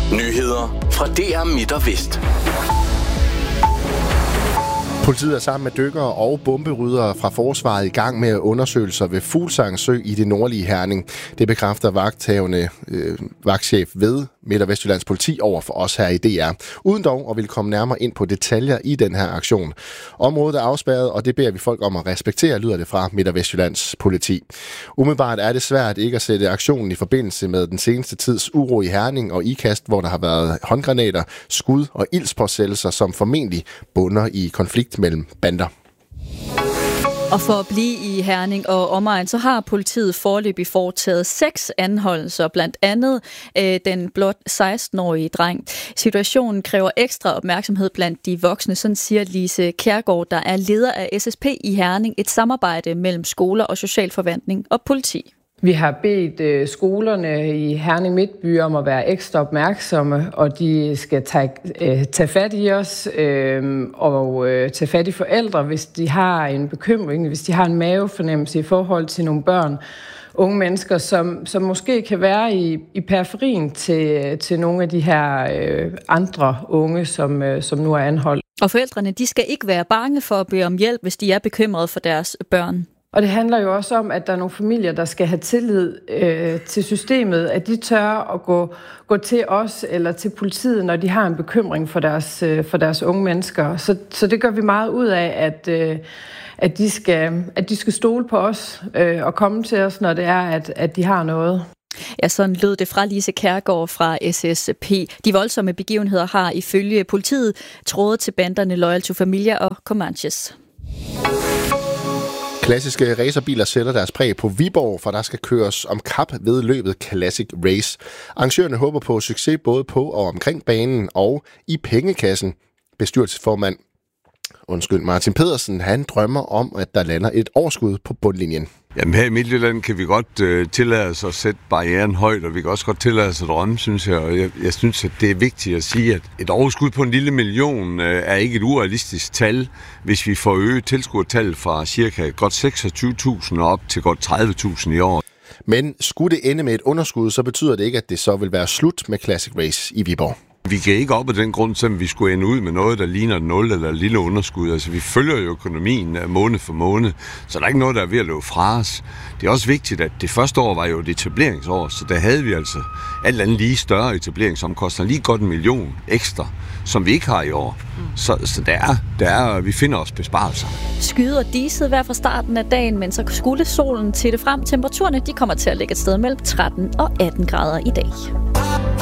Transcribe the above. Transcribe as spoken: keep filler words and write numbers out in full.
Nyheder fra D R Midt og Vest. Politiet er sammen med dykkere og bomberyddere fra forsvaret i gang med undersøgelser ved Fuglsang Sø i det nordlige Herning. Det bekræfter vagthavende øh, vagtchef ved Midt- og Vestjyllands politi over for os her i D R. Uden dog at vil komme nærmere ind på detaljer i den her aktion. Området er afspærret, og det beder vi folk om at respektere, lyder det fra Midt- og Vestjyllands politi. Umiddelbart er det svært ikke at sætte aktionen i forbindelse med den seneste tids uro i Herning og Ikast, hvor der har været håndgranater, skud og ildspåsættelser, som formentlig bunder i konflikt mellem bander. Og for at blive i Herning og omegn, så har politiet foreløbig foretaget seks anholdelser, blandt andet øh, den blot seksten-årige dreng. Situationen kræver ekstra opmærksomhed blandt de voksne, sådan siger Lise Kjærgaard, der er leder af S S P i Herning, et samarbejde mellem skoler og socialforvaltning og politi. Vi har bedt øh, skolerne i Herning Midtby om at være ekstra opmærksomme, og de skal tage, øh, tage fat i os øh, og øh, tage fat i forældre, hvis de har en bekymring, hvis de har en mavefornemmelse i forhold til nogle børn, unge mennesker, som, som måske kan være i, i periferien til, til nogle af de her øh, andre unge, som, øh, som nu er anholdt. Og forældrene, de skal ikke være bange for at bede om hjælp, hvis de er bekymrede for deres børn. Og det handler jo også om, at der er nogle familier, der skal have tillid øh, til systemet, at de tør at gå, gå til os eller til politiet, når de har en bekymring for deres, øh, for deres unge mennesker. Så, så det gør vi meget ud af, at, øh, at, de, skal, at de skal stole på os øh, og komme til os, når det er, at, at de har noget. Ja, sådan lød det fra Lise Kjærgaard fra S S P. De voldsomme begivenheder har ifølge politiet trådet til banderne Loyal to Familia og Comanches. Klassiske racerbiler sætter deres præg på Viborg, for der skal køres om kap ved løbet Classic Race. Arrangørerne håber på succes både på og omkring banen og i pengekassen. Bestyrelsesformand Undskyld, Martin Pedersen, han drømmer om, at der lander et overskud på bundlinjen. Jamen her i Midtjylland kan vi godt øh, tillade os at sætte barrieren højt, og vi kan også godt tillade os at drømme, synes jeg. Og jeg, jeg synes, at det er vigtigt at sige, at et overskud på en lille million øh, er ikke et urealistisk tal, hvis vi får øget tilskuertallet fra cirka godt seksogtyve tusind op til godt tredive tusind i år. Men skulle det ende med et underskud, så betyder det ikke, at det så vil være slut med Classic Race i Viborg. Vi kan ikke op af den grund, som vi skulle ende ud med noget, der ligner et nul eller et lille underskud. Altså, vi følger jo økonomien måned for måned, så der er ikke noget, der er ved at løbe fra os. Det er også vigtigt, at det første år var jo et etableringsår, så der havde vi altså alt andet lige større etableringsomkostninger, lige godt en million ekstra, som vi ikke har i år. Så, så der er, der er, vi finder os besparelser. Skyde og diset hver fra starten af dagen, men så skulle solen til det frem. Temperaturerne de kommer til at ligge et sted mellem tretten og atten grader i dag.